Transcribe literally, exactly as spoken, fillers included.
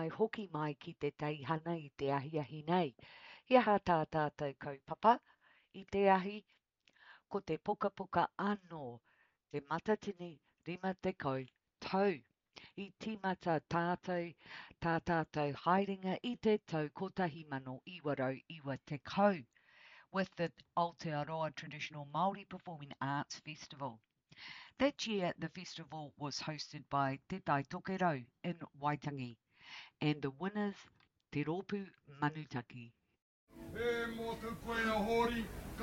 hoki mai ki te teihana i te ahiahi nei. Ia ha tā tātou kaupapa i te ahi, ko te puka puka anō, te matatini rima te kau tau. I tīmata tātou, tā tātou haerenga i te tau kotahi mano iwarau iwa te kau, with the Aotearoa Traditional Māori Performing Arts Festival. That year, the festival was hosted by Te Tai Tokerau in Waitangi, and the winners, Te Rōpū Manutaki.